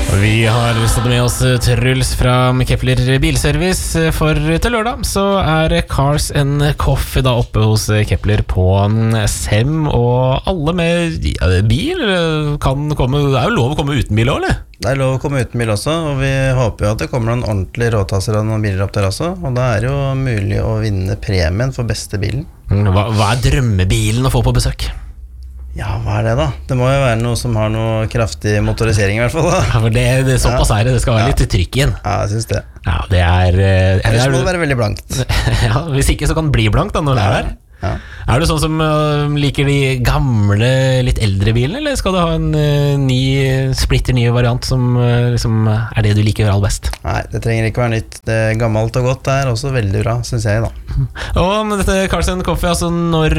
Vi har satt med oss Truls fra Kepler Bilservice, for til lørdag så Cars and Coffee da oppe hos Kepler på Sem, og alle med bil kan komme. Det jo lov å komme uten bil også, eller? Det lov å komme uten bil også, og vi håper jo at det kommer noen ordentlige råtasser og noen biler opp der også, og da det jo mulig å vinne premien for beste bilen. Hva drømmebilen å få på besøk? Ja, hva det da? Det må jo være noe som har noe kraftig motorisering i hvert fall da. Ja, for det såpass det skal være litt trykk igjen. Ja, jeg synes det. Ja, det Ellers må det være veldig blankt. Ja, hvis ikke så kan det bli blankt da når det der. Ja. Du sånn som liker de gamle, litt eldre bilene, eller skal du ha en splitter ny variant som liksom det du liker aller best? Nei, det trenger ikke være nytt. Det gammelt og godt også veldig bra, synes jeg da. Og med dette Cars and Coffee, altså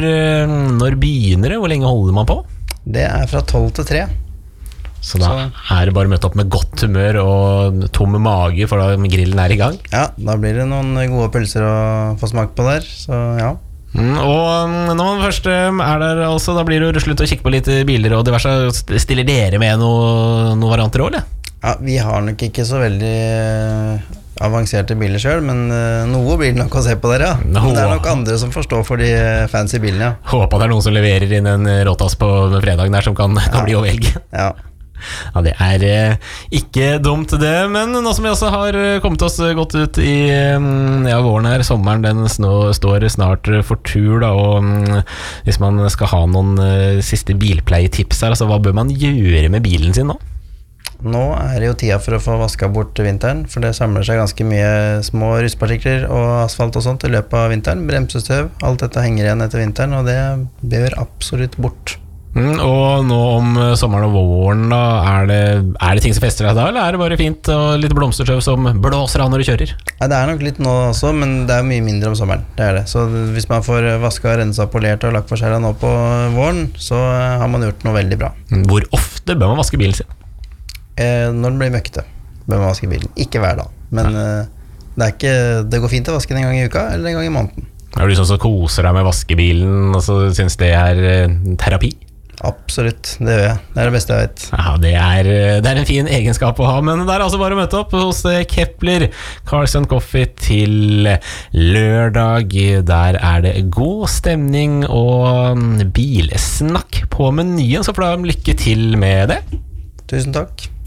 når begynner det? Hvor lenge holder man på? Det fra 12 til 3. Så da det bare å møte opp med godt humør og tom mage, for da grillen i gang? Ja, da blir det noen gode pølser å få smak på der, så ja. Og når man først der altså, da blir det jo slutt å kikke på litt biler og diverse. Stiller dere med noen varianter også, eller? Ja, vi har nok ikke så veldig avanserte biler selv, men noe blir det nok å se på der, ja. Det nok andre som forstår for de fancy bilene, ja. Håper det noen som leverer inn en råtass på fredagen der som kan bli å velge. Ja. Ja, det ikke dumt det, men nå som vi også har kommet oss godt ut i våren her, sommeren den står snart for tur da, og hvis man skal ha noen siste bilpleietips her, altså hva bør man gjøre med bilen sin nå? Nå det jo tida for å få vasket bort vinteren, for det samler seg ganske mye små rustpartikler og asfalt og sånt i løpet av vinteren, bremsestøv, alt dette henger igjen etter vinteren, og det bør absolutt bort. Og nå om sommeren og våren da, det ting som fester deg da, eller det bare fint og litt blomsterstøv som blåser av når du kjører? Nei, det nok litt nå også, men det mye mindre om sommeren, det. Så hvis man får vasket, renset, polert og lagt for seg nå på våren, så har man gjort noe veldig bra. Hvor ofte bør man vaske bilen sin? Når den blir møkkete bør man vaske bilen, ikke hver dag, men det går fint å vaske den en gang i uka eller en gang i måneden. Du sånn som koser deg med vaskebilen og så synes det terapi? Absolutt, det gjør jeg. Det det beste jeg vet. Ja, det en fin egenskap å ha, men det altså bare å møte opp hos Kepler Cars and Coffee til lørdag. Der det god stemning og bilsnakk på menyen, så får du lykke til med det. Tusen takk.